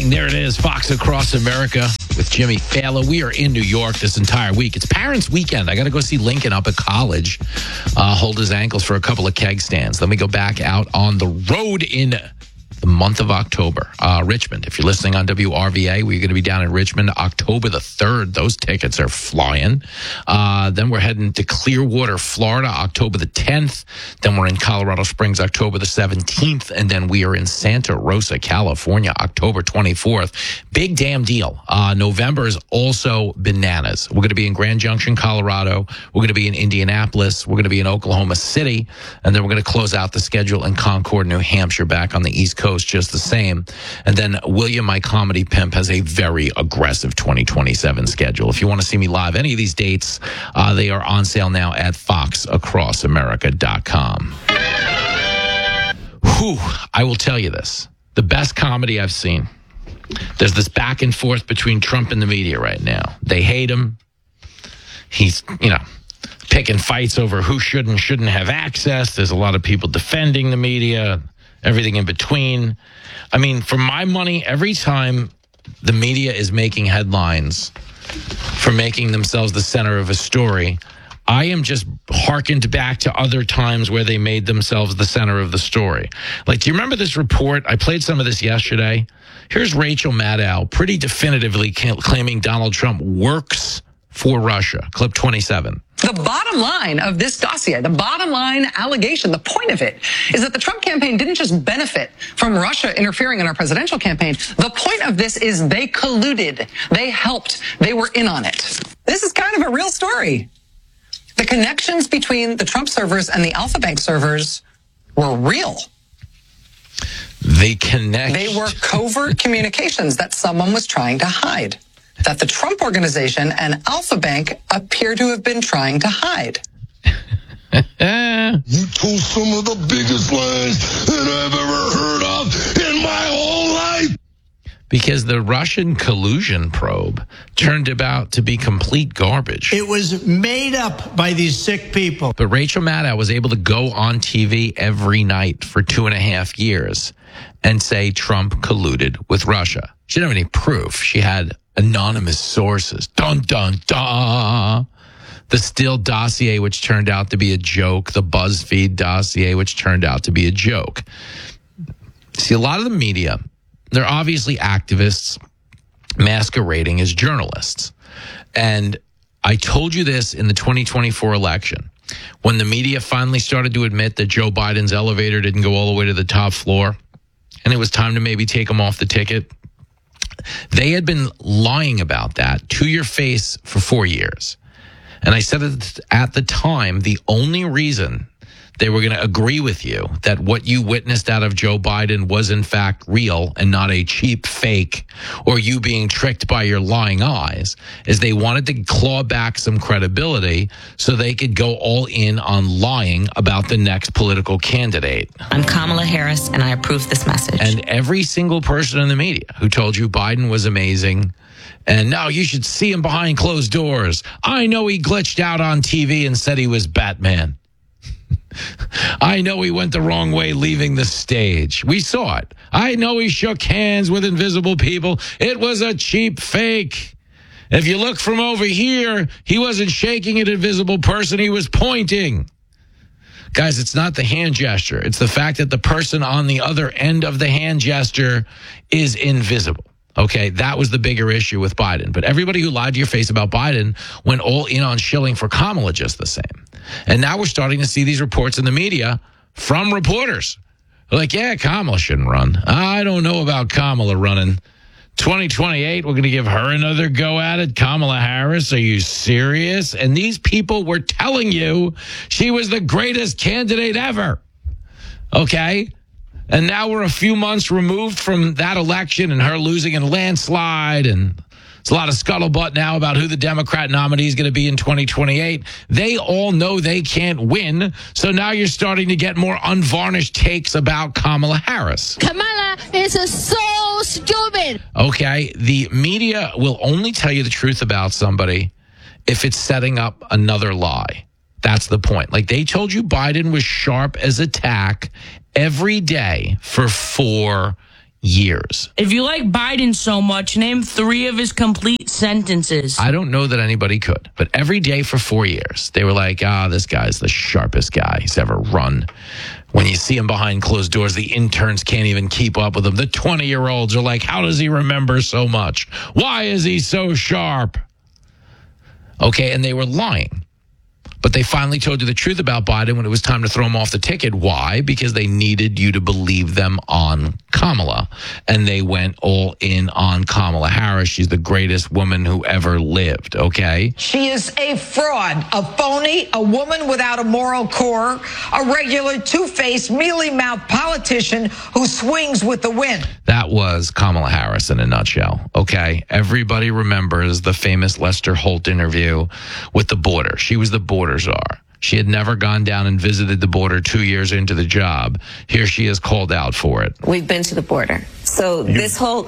Bang, there it is. Fox Across America with Jimmy Fallon. We are in New York this entire week. It's Parents' Weekend. I got to go see Lincoln up at college, hold his ankles for a couple of keg stands. Then we go back out on the road in the month of October. Richmond, if you're listening on WRVA, we're going to be down in Richmond October the 3rd. Those tickets are flying. Then we're heading to Clearwater, Florida, October the 10th. Then we're in Colorado Springs, October the 17th. And then we are in Santa Rosa, California, October 24th. Big damn deal. November is also bananas. We're going to be in Grand Junction, Colorado. We're going to be in Indianapolis. We're going to be in Oklahoma City. And then we're going to close out the schedule in Concord, New Hampshire, back on the East Coast. Just the same. And then William, my comedy pimp, has a very aggressive 2027 schedule. If you want to see me live, any of these dates, they are on sale now at foxacrossamerica.com. Whew, I will tell you this. The best comedy I've seen. There's this back and forth between Trump and the media right now. They hate him. He's, picking fights over who should and shouldn't have access. There's a lot of people defending the media. Everything in between. I mean, for my money, every time the media is making headlines for making themselves the center of a story, I am just hearkened back to other times where they made themselves the center of the story. Like, do you remember this report? I played some of this yesterday. Here's Rachel Maddow pretty definitively claiming Donald Trump works for Russia. Clip 27. The bottom line of this dossier, the bottom line allegation, the point of it is that the Trump campaign didn't just benefit from Russia interfering in our presidential campaign. The point of this is they colluded. They helped. They were in on it. This is kind of a real story. The connections between the Trump servers and the Alfa Bank servers were real. They were covert communications that someone was trying to hide, that the Trump organization and Alfa Bank appear to have been trying to hide. You told some of the biggest lies that I've ever heard of in my whole life. Because the Russian collusion probe turned out to be complete garbage. It was made up by these sick people. But Rachel Maddow was able to go on TV every night for 2.5 years and say Trump colluded with Russia. She didn't have any proof. She had anonymous sources. Dun, dun, dun. The Steele dossier, which turned out to be a joke. The BuzzFeed dossier, which turned out to be a joke. See, a lot of the media, they're obviously activists masquerading as journalists. And I told you this in the 2024 election, when the media finally started to admit that Joe Biden's elevator didn't go all the way to the top floor, and it was time to maybe take him off the ticket. They had been lying about that to your face for 4 years. And I said at the time, the only reason they were going to agree with you that what you witnessed out of Joe Biden was in fact real and not a cheap fake or you being tricked by your lying eyes is they wanted to claw back some credibility so they could go all in on lying about the next political candidate. I'm Kamala Harris, and I approve this message. And every single person in the media who told you Biden was amazing and no, you should see him behind closed doors. I know he glitched out on TV and said he was Batman. I know he went the wrong way leaving the stage. We saw it. I know he shook hands with invisible people. It was a cheap fake. If you look from over here, he wasn't shaking an invisible person. He was pointing. Guys, it's not the hand gesture. It's the fact that the person on the other end of the hand gesture is invisible. Okay, that was the bigger issue with Biden. But everybody who lied to your face about Biden went all in on shilling for Kamala just the same. And now we're starting to see these reports in the media from reporters. Like, yeah, Kamala shouldn't run. I don't know about Kamala running. 2028, we're going to give her another go at it. Kamala Harris, are you serious? And these people were telling you she was the greatest candidate ever. Okay? And now we're a few months removed from that election and her losing in a landslide. And there's a lot of scuttlebutt now about who the Democrat nominee is going to be in 2028. They all know they can't win. So now you're starting to get more unvarnished takes about Kamala Harris. Kamala is so stupid. Okay, the media will only tell you the truth about somebody if it's setting up another lie. That's the point. Like they told you Biden was sharp as a tack every day for 4 years. If you like Biden so much, name 3 of his complete sentences. I don't know that anybody could, but every day for 4 years, they were like, this guy's the sharpest guy he's ever run. When you see him behind closed doors, the interns can't even keep up with him. The 20-year-olds are like, how does he remember so much? Why is he so sharp? Okay, and they were lying. But they finally told you the truth about Biden when it was time to throw him off the ticket. Why? Because they needed you to believe them on Kamala. And they went all in on Kamala Harris. She's the greatest woman who ever lived, okay? She is a fraud, a phony, a woman without a moral core, a regular two-faced, mealy-mouthed politician who swings with the wind. That was Kamala Harris in a nutshell, okay? Everybody remembers the famous Lester Holt interview with the border. She was the border czar. She had never gone down and visited the border 2 years into the job. Here she is called out for it. We've been to the border. So this whole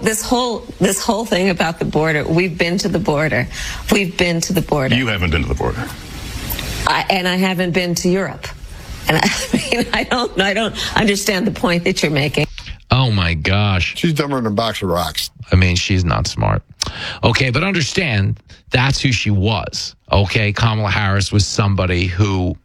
thing about the border, we've been to the border. We've been to the border. You haven't been to the border. And I haven't been to Europe. And I don't understand the point that you're making. Oh my gosh. She's dumber than a box of rocks. I mean, she's not smart. Okay, but understand that's who she was. Okay, Kamala Harris was somebody who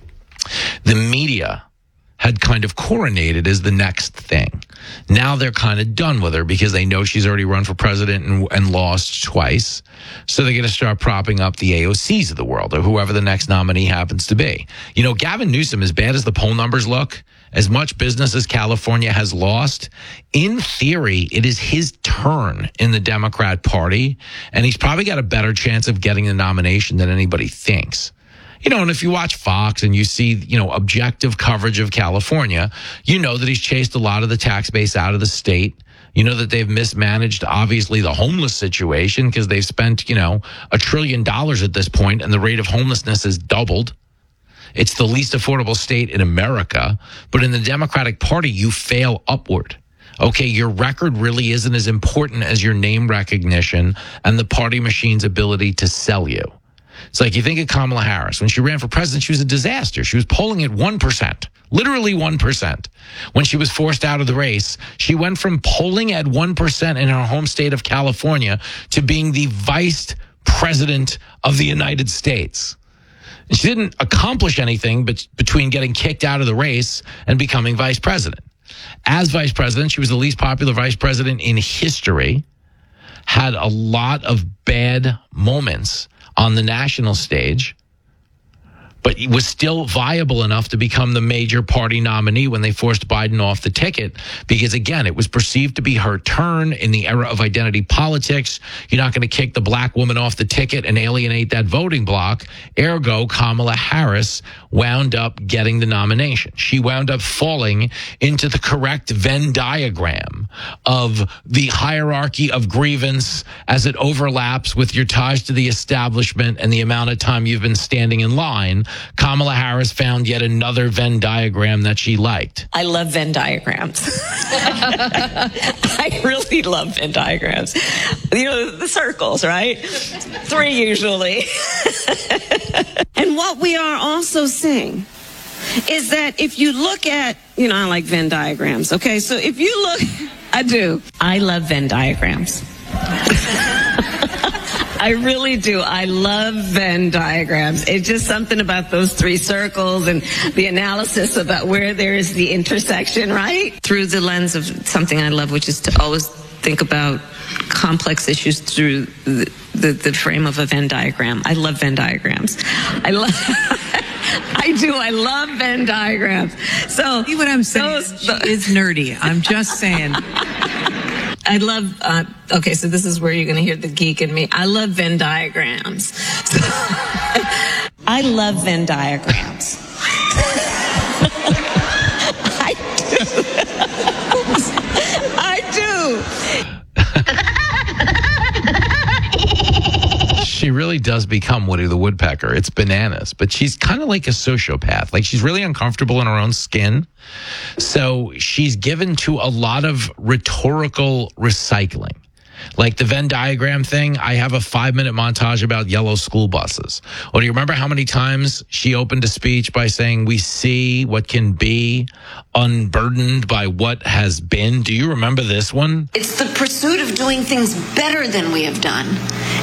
the media had kind of coronated as the next thing. Now they're kind of done with her because they know she's already run for president and lost twice. So they're going to start propping up the AOCs of the world or whoever the next nominee happens to be. You know, Gavin Newsom, as bad as the poll numbers look, as much business as California has lost, in theory, it is his turn in the Democrat Party, and he's probably got a better chance of getting the nomination than anybody thinks. You know, and if you watch Fox and you see, objective coverage of California, you know that he's chased a lot of the tax base out of the state. You know that they've mismanaged, obviously, the homeless situation because they've spent, $1 trillion at this point, and the rate of homelessness has doubled. It's the least affordable state in America. But in the Democratic Party, you fail upward. Okay, your record really isn't as important as your name recognition and the party machine's ability to sell you. It's like you think of Kamala Harris. When she ran for president, she was a disaster. She was polling at 1%, literally 1%. When she was forced out of the race, she went from polling at 1% in her home state of California to being the vice president of the United States. And she didn't accomplish anything but between getting kicked out of the race and becoming vice president. As vice president, she was the least popular vice president in history, had a lot of bad moments on the national stage, but was still viable enough to become the major party nominee when they forced Biden off the ticket. Because, again, it was perceived to be her turn in the era of identity politics. You're not going to kick the black woman off the ticket and alienate that voting bloc. Ergo, Kamala Harris wound up getting the nomination. She wound up falling into the correct Venn diagram of the hierarchy of grievance as it overlaps with your ties to the establishment and the amount of time you've been standing in line. Kamala Harris found yet another Venn diagram that she liked. I love Venn diagrams. I really love Venn diagrams. The circles, right? 3 usually. And what we are also seeing is that if you look at, I like Venn diagrams. Okay, so if you look, I do. I love Venn diagrams. I really do. I love Venn diagrams. It's just something about those 3 circles and the analysis about where there is the intersection, right? Through the lens of something I love, which is to always think about complex issues through the frame of a Venn diagram. I love Venn diagrams. I do. I love Venn diagrams. So, see what I'm saying? She is nerdy. I'm just saying. I love, okay, so this is where you're going to hear the geek in me. I love Venn diagrams. I love Venn diagrams. I do. She really does become Woody the Woodpecker. It's bananas. But she's kind of like a sociopath. Like, she's really uncomfortable in her own skin. So she's given to a lot of rhetorical recycling. Like the Venn diagram thing, I have a 5-minute montage about yellow school buses. Well, do you remember how many times she opened a speech by saying, we see what can be unburdened by what has been? Do you remember this one? It's the pursuit of doing things better than we have done.